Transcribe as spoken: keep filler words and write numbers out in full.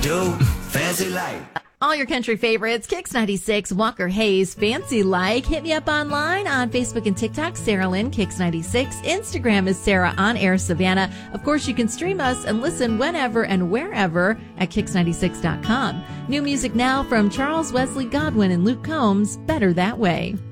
dope, fancy like. All your country favorites, Kix ninety-six, Walker Hayes, Fancy Like. Hit me up online on Facebook and TikTok, Sarah Lynn, Kix ninety-six. Instagram is Sarah On Air Savannah. Of course, you can stream us and listen whenever and wherever at kix ninety-six dot com. New music now from Charles Wesley Godwin and Luke Combs, Better That Way.